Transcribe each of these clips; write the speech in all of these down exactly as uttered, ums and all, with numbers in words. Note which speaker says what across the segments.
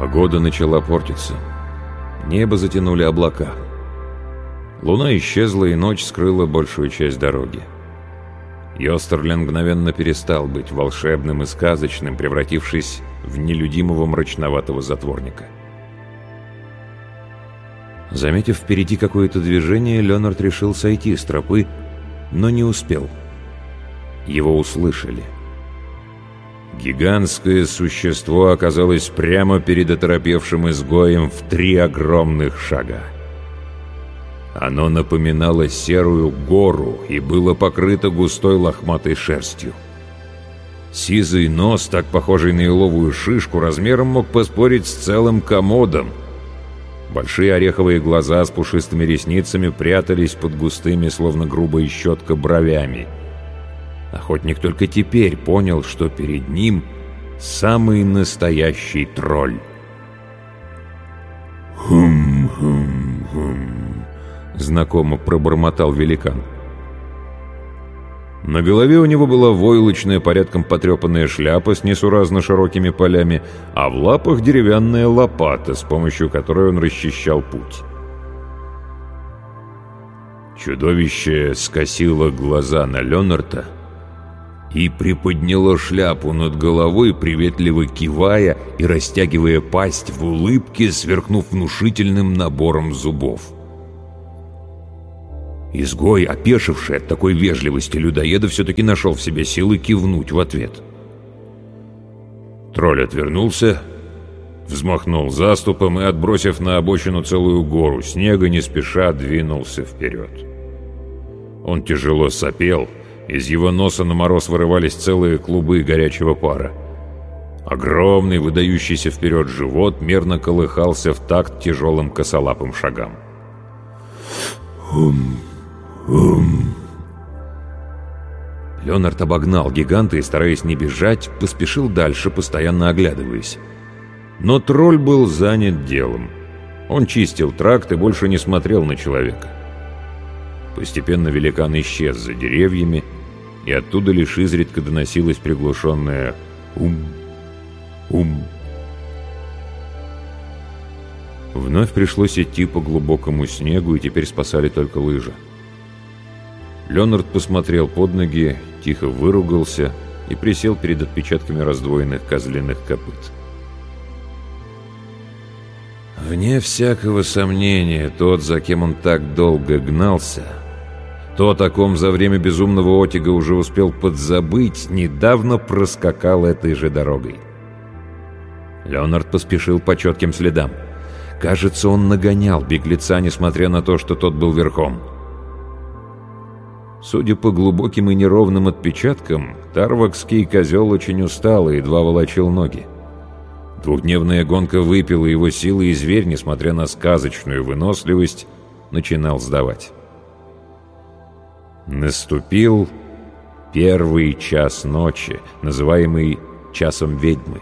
Speaker 1: Погода начала портиться. Небо затянули облака. Луна исчезла, и ночь скрыла большую часть дороги. Йостерлен мгновенно перестал быть волшебным и сказочным, превратившись в нелюдимого мрачноватого затворника. Заметив впереди какое-то движение, Леонард решил сойти с тропы, но не успел. Его услышали. Гигантское существо оказалось прямо перед оторопевшим изгоем в три огромных шага. Оно напоминало серую гору и было покрыто густой лохматой шерстью. Сизый нос, так похожий на еловую шишку, размером мог поспорить с целым комодом. Большие ореховые глаза с пушистыми ресницами прятались под густыми, словно грубая щетка, бровями. Охотник только теперь понял, что перед ним самый настоящий тролль. «Хум-хум-хум», — знакомо пробормотал великан. На голове у него была войлочная, порядком потрепанная шляпа с несуразно широкими полями, а в лапах деревянная лопата, с помощью которой он расчищал путь. Чудовище скосило глаза на Леонарда и приподняло шляпу над головой, приветливо кивая и растягивая пасть в улыбке, сверкнув внушительным набором зубов. Изгой, опешивший от такой вежливости людоеда, все-таки нашел в себе силы кивнуть в ответ. Тролль отвернулся, взмахнул заступом и, отбросив на обочину целую гору снега, не спеша двинулся вперед. Он тяжело сопел, из его носа на мороз вырывались целые клубы горячего пара. Огромный, выдающийся вперед живот мерно колыхался в такт тяжелым косолапым шагам. «Хум! Хум!» Леонард обогнал гиганта и, стараясь не бежать, поспешил дальше, постоянно оглядываясь. Но тролль был занят делом. Он чистил тракт и больше не смотрел на человека. Постепенно великан исчез за деревьями, и оттуда лишь изредка доносилось приглушенное «ум! Ум!». Вновь пришлось идти по глубокому снегу, и теперь спасали только лыжи. Леонард посмотрел под ноги, тихо выругался и присел перед отпечатками раздвоенных козлиных копыт. Вне всякого сомнения, тот, за кем он так долго гнался, то, о ком за время безумного отяга уже успел подзабыть, недавно проскакал этой же дорогой. Леонард поспешил по четким следам. Кажется, он нагонял беглеца, несмотря на то, что тот был верхом. Судя по глубоким и неровным отпечаткам, тарвакский козел очень устал и едва волочил ноги. Двухдневная гонка выпила его силы, и зверь, несмотря на сказочную выносливость, начинал сдавать. Наступил первый час ночи, называемый «часом ведьмы».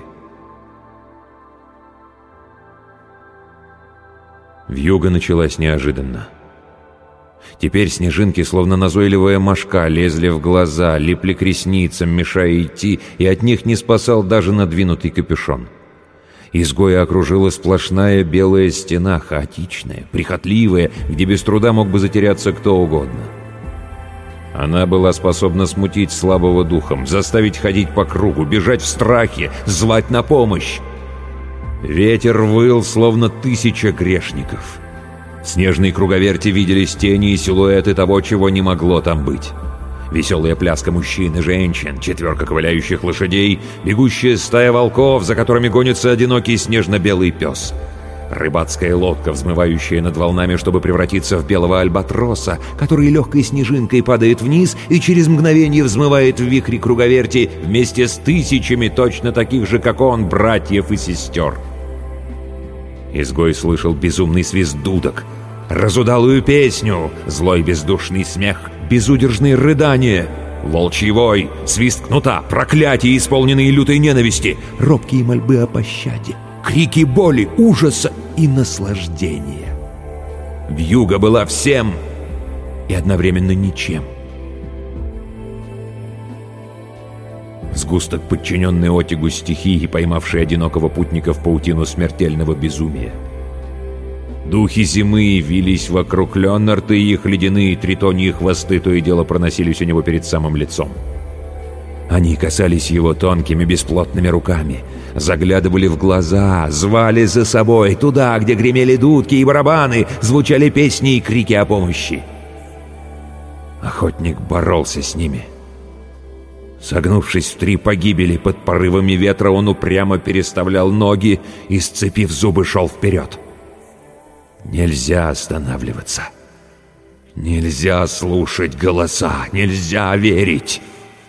Speaker 1: Вьюга началась неожиданно. Теперь снежинки, словно назойливая мошка, лезли в глаза, липли к ресницам, мешая идти, и от них не спасал даже надвинутый капюшон. Изгоя окружила сплошная белая стена, хаотичная, прихотливая, где без труда мог бы затеряться кто угодно. Она была способна смутить слабого духом, заставить ходить по кругу, бежать в страхе, звать на помощь. Ветер выл, словно тысяча грешников. В снежной круговерти виделись тени и силуэты того, чего не могло там быть. Веселая пляска мужчин и женщин, четверка ковыляющих лошадей, бегущая стая волков, за которыми гонится одинокий снежно-белый пес. Рыбацкая лодка, взмывающая над волнами, чтобы превратиться в белого альбатроса, который легкой снежинкой падает вниз и через мгновение взмывает в вихре круговерти вместе с тысячами точно таких же, как он, братьев и сестер. Изгой слышал безумный свист дудок, разудалую песню, злой бездушный смех, безудержные рыдания, волчий вой, свист кнута, проклятия, исполненные лютой ненависти, робкие мольбы о пощаде, крики боли, ужаса и наслаждения. Вьюга была всем и одновременно ничем. С сгусток, подчиненный отягу стихии, поймавший одинокого путника в паутину смертельного безумия. Духи зимы вились вокруг Леонарда, и их ледяные тритоньи хвосты то и дело проносились у него перед самым лицом. Они касались его тонкими бесплотными руками, заглядывали в глаза, звали за собой туда, где гремели дудки и барабаны, звучали песни и крики о помощи. Охотник боролся с ними. Согнувшись в три погибели под порывами ветра, он упрямо переставлял ноги и, сцепив зубы, шел вперед. Нельзя останавливаться. Нельзя слушать голоса. Нельзя верить.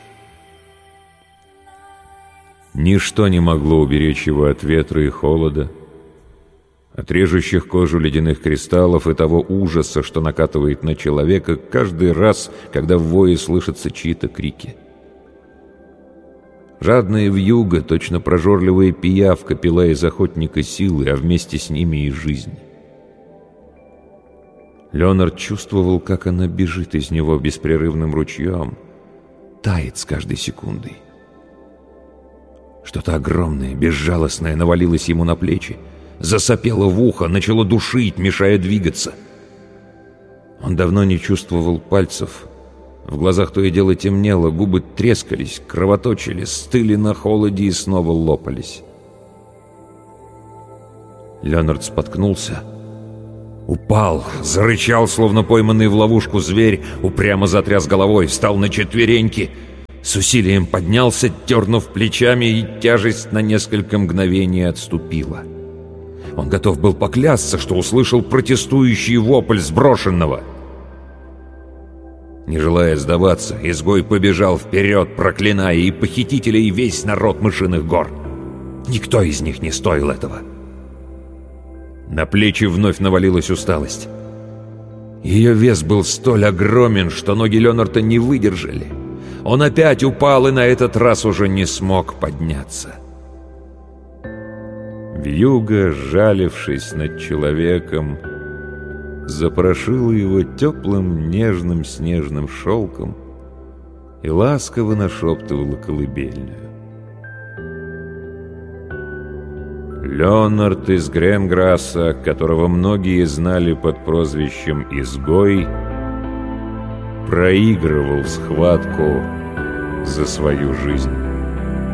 Speaker 1: Ничто не могло уберечь его от ветра и холода, от режущих кожу ледяных кристаллов и того ужаса, что накатывает на человека каждый раз, когда в вое слышатся чьи-то крики. Жадная вьюга, точно прожорливая пиявка, пила из охотника силы, а вместе с ними и жизнь. Леонард чувствовал, как она бежит из него беспрерывным ручьем, тает с каждой секундой. Что-то огромное, безжалостное навалилось ему на плечи, засопело в ухо, начало душить, мешая двигаться. Он давно не чувствовал пальцев. В глазах то и дело темнело, губы трескались, кровоточили, стыли на холоде и снова лопались. Леонард споткнулся, упал, зарычал, словно пойманный в ловушку зверь, упрямо затряс головой, встал на четвереньки, с усилием поднялся, дернув плечами, и тяжесть на несколько мгновений отступила. Он готов был поклясться, что услышал протестующий вопль сброшенного. Не желая сдаваться, изгой побежал вперед, проклиная и похитителя, и весь народ мышиных гор. Никто из них не стоил этого. На плечи вновь навалилась усталость. Ее вес был столь огромен, что ноги Леонарда не выдержали. Он опять упал и на этот раз уже не смог подняться. Вьюга, жалившись над человеком, запорошила его теплым нежным снежным шелком и ласково нашептывала колыбельную. Леонард из Гренграсса, которого многие знали под прозвищем «Изгой», проигрывал схватку за свою жизнь.